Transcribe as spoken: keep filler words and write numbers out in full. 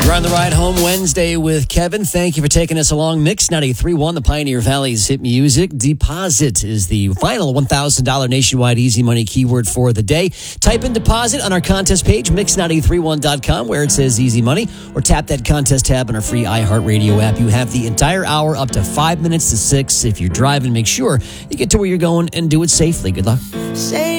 We're on the ride home Wednesday with Kevin. Thank you for taking us along. Mix ninety-three point one, the Pioneer Valley's hit music. Deposit is the final one thousand dollars nationwide easy money keyword for the day. Type in deposit on our contest page, mix nine three one dot com, where it says easy money, or tap that contest tab on our free iHeartRadio app. You have the entire hour up to five minutes to six. If you're driving, make sure you get to where you're going and do it safely. Good luck. Say